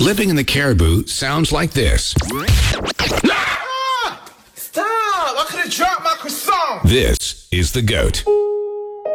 Living in the Caribou sounds like this. Stop! I could have dropped my croissant. This is the GOAT.